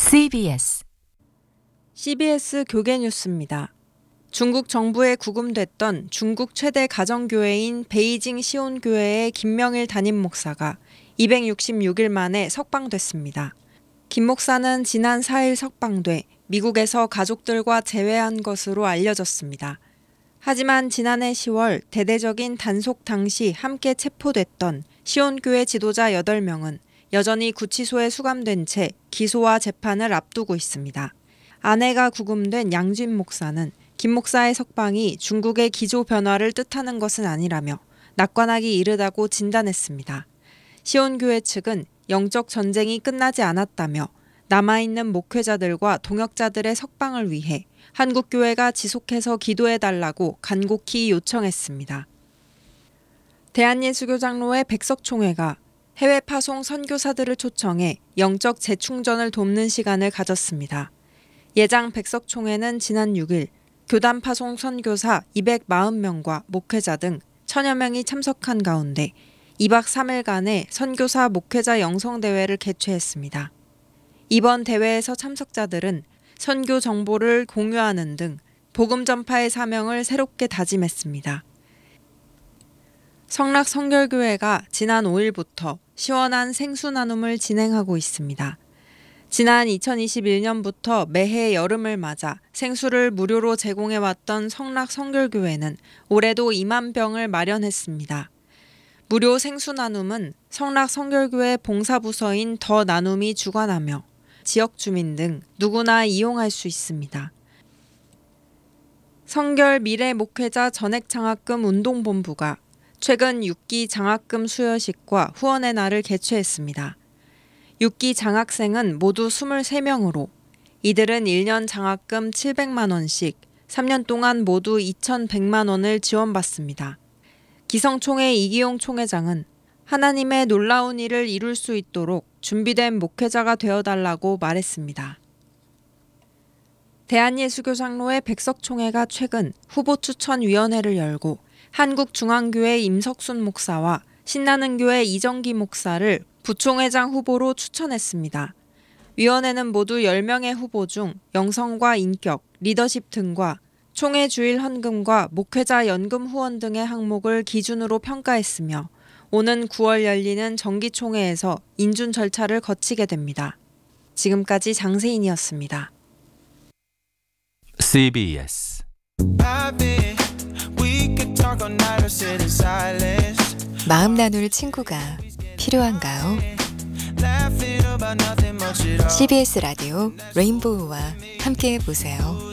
CBS 교계 뉴스입니다. 중국 정부에 구금됐던 중국 최대 가정교회인 베이징 시온교회의 김명일 담임 목사가 266일 만에 석방됐습니다. 김 목사는 지난 4일 석방돼 미국에서 가족들과 재회한 것으로 알려졌습니다. 하지만 지난해 10월 대대적인 단속 당시 함께 체포됐던 시온교회 지도자 8명은 여전히 구치소에 수감된 채 기소와 재판을 앞두고 있습니다. 아내가 구금된 양진 목사는 김 목사의 석방이 중국의 기조 변화를 뜻하는 것은 아니라며 낙관하기 이르다고 진단했습니다. 시온교회 측은 영적 전쟁이 끝나지 않았다며 남아있는 목회자들과 동역자들의 석방을 위해 한국교회가 지속해서 기도해달라고 간곡히 요청했습니다. 대한예수교장로회 백석총회가 해외 파송 선교사들을 초청해 영적 재충전을 돕는 시간을 가졌습니다. 예장 백석총회는 지난 6일 교단 파송 선교사 240명과 목회자 등 1000여 명이 참석한 가운데 2박 3일간의 선교사 목회자 영성대회를 개최했습니다. 이번 대회에서 참석자들은 선교 정보를 공유하는 등 복음 전파의 사명을 새롭게 다짐했습니다. 성락성결교회가 지난 5일부터 시원한 생수 나눔을 진행하고 있습니다. 지난 2021년부터 매해 여름을 맞아 생수를 무료로 제공해왔던 성락성결교회는 올해도 2만 병을 마련했습니다. 무료 생수 나눔은 성락성결교회 봉사부서인 더 나눔이 주관하며 지역 주민 등 누구나 이용할 수 있습니다. 성결 미래 목회자 전액 장학금 운동본부가 최근 6기 장학금 수여식과 후원의 날을 개최했습니다. 6기 장학생은 모두 23명으로 이들은 1년 장학금 700만 원씩 3년 동안 모두 2,100만 원을 지원받습니다. 기성총회 이기용 총회장은 하나님의 놀라운 일을 이룰 수 있도록 준비된 목회자가 되어달라고 말했습니다. 대한예수교장로회 백석총회가 최근 후보추천위원회를 열고 한국중앙교회 임석순 목사와 신나는교회 이정기 목사를 부총회장 후보로 추천했습니다. 위원회는 모두 10명의 후보 중 영성과 인격, 리더십 등과 총회 주일 헌금과 목회자 연금 후원 등의 항목을 기준으로 평가했으며 오는 9월 열리는 정기총회에서 인준 절차를 거치게 됩니다. 지금까지 장세인이었습니다. CBS 마음 나눌 친구가 필요한가요? CBS 라디오 레인보우와 함께 보세요.